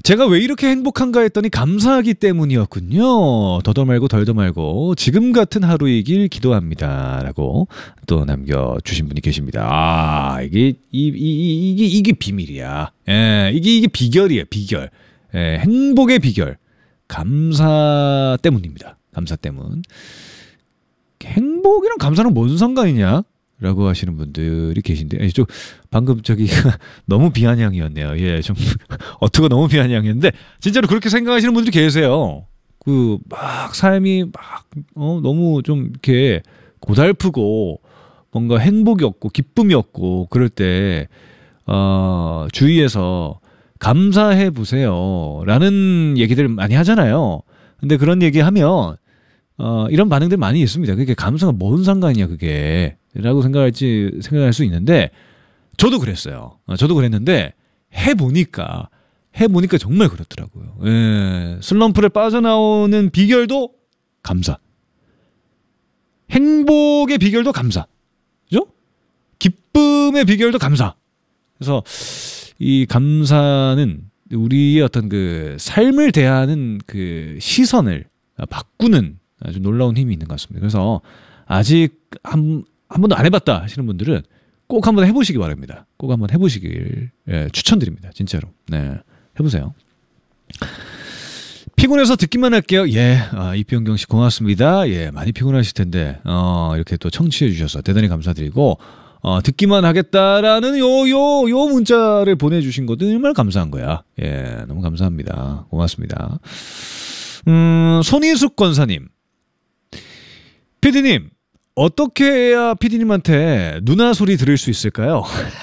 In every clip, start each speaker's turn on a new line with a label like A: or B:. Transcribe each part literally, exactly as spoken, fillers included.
A: 제가 왜 이렇게 행복한가 했더니 감사하기 때문이었군요. 더도 말고 덜도 말고 지금 같은 하루이길 기도합니다. 라고 또 남겨주신 분이 계십니다. 아, 이게, 이, 이, 이, 이게, 이게 비밀이야. 예, 이게, 이게 비결이에요, 비결. 예, 행복의 비결. 감사 때문입니다. 감사 때문. 행복이랑 감사랑 뭔 상관이냐? 라고 하시는 분들이 계신데, 좀, 방금 저기, 너무 비아냥이었네요. 예, 좀, 어투가 너무 비아냥이었는데, 진짜로 그렇게 생각하시는 분들이 계세요. 그, 막, 삶이 막, 어, 너무 좀, 이렇게, 고달프고, 뭔가 행복이 없고, 기쁨이 없고, 그럴 때, 어, 주위에서, 감사해 보세요. 라는 얘기들 많이 하잖아요. 근데 그런 얘기 하면, 어, 이런 반응들 많이 있습니다. 그게 감사가 뭔 상관이냐, 그게. 라고 생각할지, 생각할 수 있는데, 저도 그랬어요. 어, 저도 그랬는데, 해보니까, 해보니까 정말 그렇더라고요. 예, 슬럼프를 빠져나오는 비결도 감사. 행복의 비결도 감사. 그죠? 기쁨의 비결도 감사. 그래서, 이 감사는 우리의 어떤 그 삶을 대하는 그 시선을 바꾸는 아주 놀라운 힘이 있는 것 같습니다. 그래서 아직 한, 한 번도 안 해봤다 하시는 분들은 꼭 한번 해보시기 바랍니다. 꼭 한번 해보시길 예, 추천드립니다. 진짜로. 네, 해보세요. 피곤해서 듣기만 할게요. 예, 아, 이병경 씨 고맙습니다. 예, 많이 피곤하실 텐데 어, 이렇게 또 청취해 주셔서 대단히 감사드리고 어, 듣기만 하겠다라는 요, 요, 요 문자를 보내주신 것도 정말 감사한 거야. 예, 너무 감사합니다. 고맙습니다. 음, 손희숙 권사님. 피디님, 어떻게 해야 피디님한테 누나 소리 들을 수 있을까요?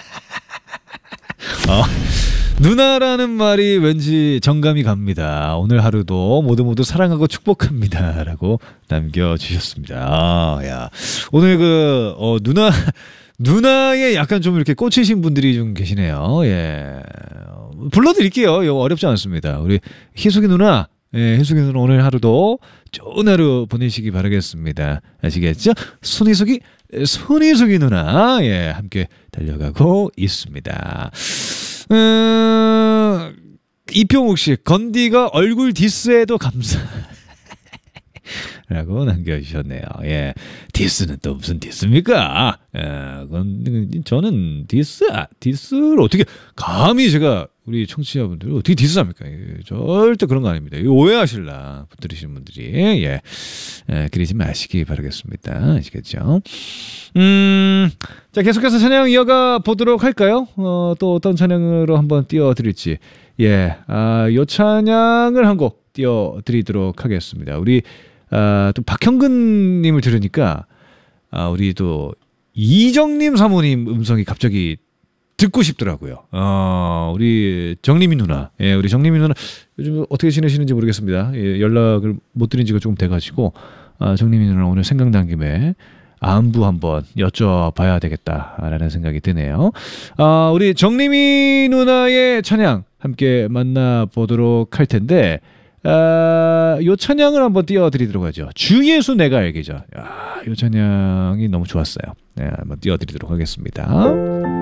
A: 어, 누나라는 말이 왠지 정감이 갑니다. 오늘 하루도 모두 모두 사랑하고 축복합니다. 라고 남겨주셨습니다. 아, 야. 오늘 그, 어, 누나, 누나에 약간 좀 이렇게 꽂히신 분들이 좀 계시네요. 예. 불러드릴게요. 이거 어렵지 않습니다. 우리 희숙이 누나, 예, 희숙이 누나 오늘 하루도 좋은 하루 보내시기 바라겠습니다. 아시겠죠? 손희숙이, 손희숙이 누나, 예, 함께 달려가고 있습니다. 음, 이평욱 씨, 건디가 얼굴 디스에도 감사. 라고 남겨주셨네요. 예. 디스는 또 무슨 디스입니까? 예. 그건, 저는 디스, 디스를 어떻게, 감히 제가 우리 청취자분들을 어떻게 디스합니까? 예. 절대 그런 거 아닙니다. 오해하실라, 들으시는 분들이. 예. 예. 그러지 마시기 바라겠습니다. 아시겠죠? 음, 자, 계속해서 찬양 이어가 보도록 할까요? 어, 또 어떤 찬양으로 한번 띄워드릴지. 예. 아, 요 찬양을 한 곡 띄워드리도록 하겠습니다. 우리, 아, 또 박형근님을 들으니까 아, 우리 또 이정님 사모님 음성이 갑자기 듣고 싶더라고요. 어, 우리 정림이 누나, 예, 우리 정림이 누나 요즘 어떻게 지내시는지 모르겠습니다. 예, 연락을 못 드린 지가 조금 돼가지고 아, 정림이 누나 오늘 생각난 김에 안부 한번 여쭤봐야 되겠다라는 생각이 드네요. 아, 우리 정림이 누나의 찬양 함께 만나보도록 할 텐데. 아, 요 찬양을 한번 띄워드리도록 하죠. 주 예수 내가 알기죠. 야, 요 찬양이 너무 좋았어요. 네, 한번 띄워드리도록 하겠습니다.